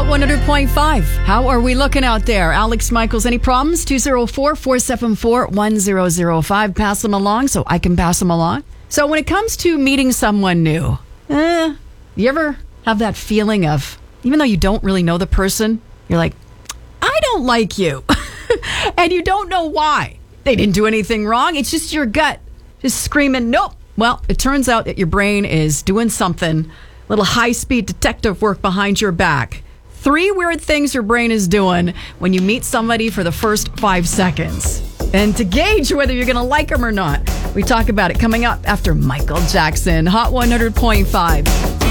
Hot 100.5. How are we looking out there? Alex Michaels, any problems? 204-474-1005. Pass them along so I can pass them along. So when it comes to meeting someone new, you ever have that feeling of, even though you don't really know the person, you're like, I don't like you. And you don't know why. They didn't do anything wrong. It's just your gut just screaming, nope. Well, it turns out that your brain is doing something, little high-speed detective work behind your back. 3 weird things your brain is doing when you meet somebody for the first 5 seconds. And to gauge whether you're going to like them or not, we talk about it coming up after Michael Jackson. Hot 100.5.